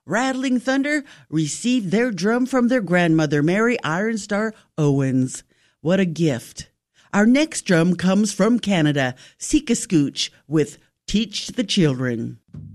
Rattling Thunder received their drum from their grandmother, Mary Ironstar Owens. What a gift. Our next drum comes from Canada, Seekascooch with Teach the Children.